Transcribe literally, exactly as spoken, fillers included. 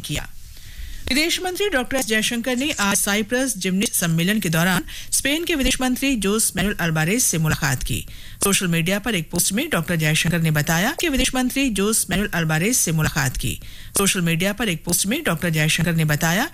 किया। विदेश मंत्री डॉक्टर एस जयशंकर ने आज साइप्रस जिम्निस्ट सम्मेलन के दौरान स्पेन के विदेश मंत्री जोस मैनुएल अल्वारेज से मुलाकात की। सोशल मीडिया पर एक पोस्ट में डॉक्टर जयशंकर ने बताया कि विदेश मंत्री जोस मैनुएल अल्वारेज से मुलाकात की। सोशल मीडिया पर एक पोस्ट में डॉक्टर जयशंकर ने बताया